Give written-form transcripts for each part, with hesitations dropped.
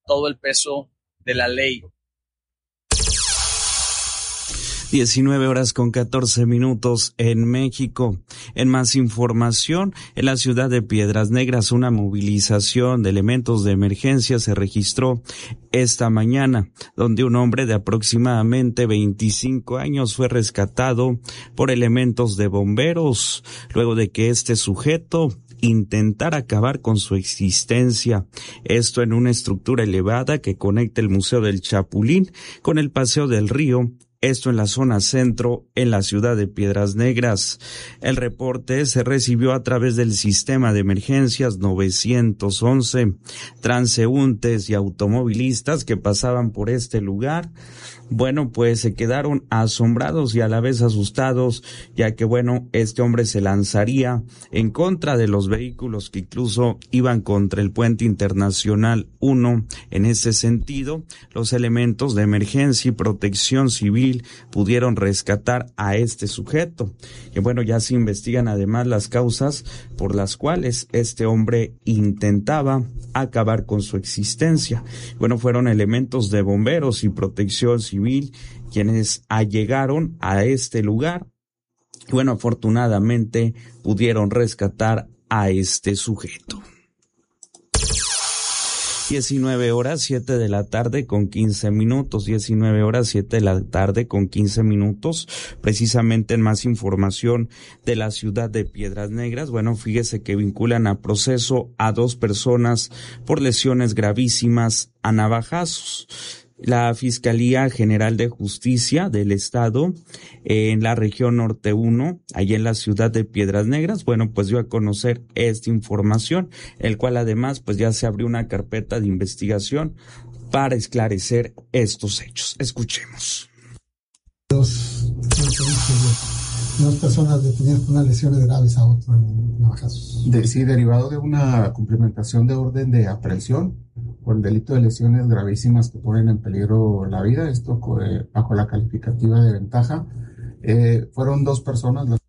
todo el peso de la ley. 19:14 en México. En más información, en la ciudad de Piedras Negras, una movilización de elementos de emergencia se registró esta mañana, donde un hombre de aproximadamente 25 años fue rescatado por elementos de bomberos, luego de que este sujeto intentara acabar con su existencia. Esto en una estructura elevada que conecta el Museo del Chapulín con el Paseo del Río. Esto en la zona centro, en la ciudad de Piedras Negras. El reporte se recibió a través del sistema de emergencias 911. Transeúntes y automovilistas que pasaban por este lugar, bueno, pues se quedaron asombrados y a la vez asustados, ya que, bueno, este hombre se lanzaría en contra de los vehículos que incluso iban contra el Puente Internacional 1. En ese sentido, los elementos de emergencia y protección civil pudieron rescatar a este sujeto. Y bueno, ya se investigan además las causas por las cuales este hombre intentaba acabar con su existencia. Bueno, fueron elementos de bomberos y protección civil quienes llegaron a este lugar. Bueno, afortunadamente pudieron rescatar a este sujeto. 19:07 de la tarde con 15 minutos, 19:07 de la tarde con 15 minutos, precisamente en más información de la ciudad de Piedras Negras. Bueno, fíjese que vinculan a proceso a 2 personas por lesiones gravísimas a navajazos. La Fiscalía General de Justicia del Estado en la región Norte 1, allá en la ciudad de Piedras Negras, bueno, pues dio a conocer esta información, el cual además pues ya se abrió una carpeta de investigación para esclarecer estos hechos. Escuchemos. Dos personas detenidas con unas lesiones graves a otro en navajazos. Sí, derivado de una cumplimentación de orden de aprehensión por el delito de lesiones gravísimas que ponen en peligro la vida, esto bajo la calificativa de ventaja. Fueron 2 personas las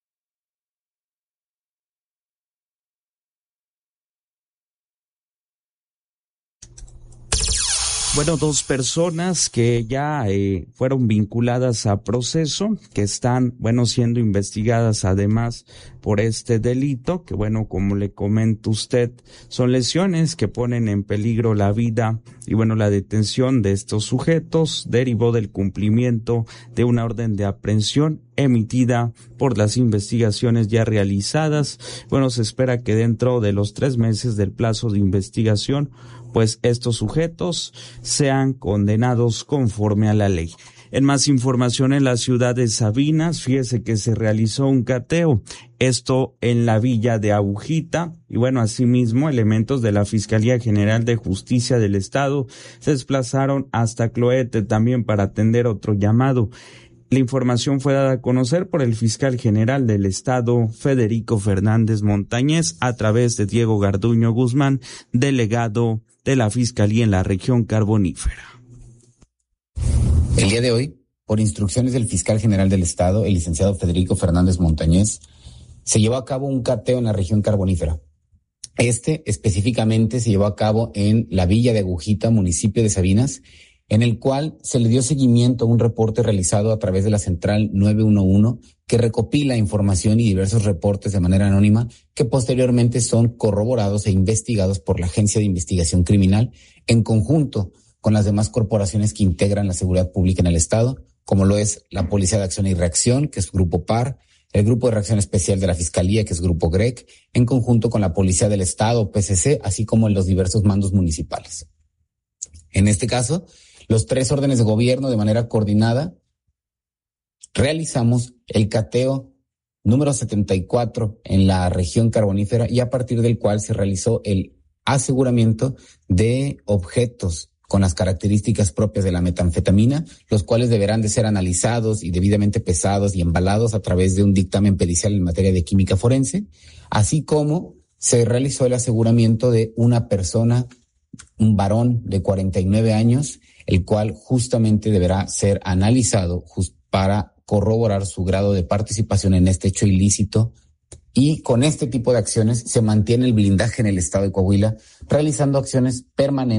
Bueno, 2 personas que ya fueron vinculadas a proceso, que están, bueno, siendo investigadas además por este delito, que bueno, como le comenta usted, son lesiones que ponen en peligro la vida y bueno, la detención de estos sujetos derivó del cumplimiento de una orden de aprehensión emitida por las investigaciones ya realizadas. Bueno, se espera que dentro de los 3 meses del plazo de investigación, pues estos sujetos sean condenados conforme a la ley. En más información, en la ciudad de Sabinas, fíjese que se realizó un cateo, esto en la villa de Agujita, y bueno, asimismo, elementos de la Fiscalía General de Justicia del Estado se desplazaron hasta Cloete también para atender otro llamado. La información fue dada a conocer por el fiscal general del Estado, Federico Fernández Montañez, a través de Diego Garduño Guzmán, delegado de la Fiscalía en la región carbonífera. El día de hoy, por instrucciones del fiscal general del Estado, el licenciado Federico Fernández Montañez, se llevó a cabo un cateo en la región carbonífera. Específicamente se llevó a cabo en la villa de Agujita, municipio de Sabinas, en el cual se le dio seguimiento a un reporte realizado a través de la central 911 que recopila información y diversos reportes de manera anónima que posteriormente son corroborados e investigados por la Agencia de Investigación Criminal en conjunto con las demás corporaciones que integran la seguridad pública en el Estado, como lo es la Policía de Acción y Reacción, que es Grupo PAR, el Grupo de Reacción Especial de la Fiscalía, que es Grupo GREC, en conjunto con la Policía del Estado, PCC, así como en los diversos mandos municipales. En este caso, los 3 órdenes de gobierno de manera coordinada realizamos el cateo número 74 en la región carbonífera y a partir del cual se realizó el aseguramiento de objetos con las características propias de la metanfetamina, los cuales deberán de ser analizados y debidamente pesados y embalados a través de un dictamen pericial en materia de química forense, así como se realizó el aseguramiento de una persona, un varón de 49 años, el cual justamente deberá ser analizado para corroborar su grado de participación en este hecho ilícito. Y con este tipo de acciones se mantiene el blindaje en el estado de Coahuila, realizando acciones permanentes